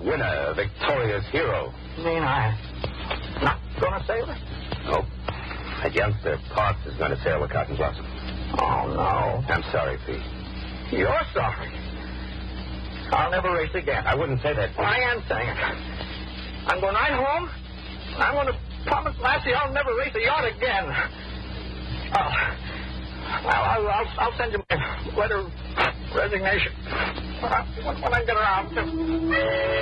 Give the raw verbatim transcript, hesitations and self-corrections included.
winner, a victorious hero. You mean I'm not going to sail it? Nope. That youngster, Parks, is going to sail the Cotton Blossom. Oh, no. I'm sorry, Pete. You're sorry. I'll never race again. I wouldn't say that, Pete. I am saying it. I'm going right home. I'm going to promise Lassie I'll never race a yacht again. Oh, well, I'll, I'll, I'll send you my letter of resignation when I, when I get around to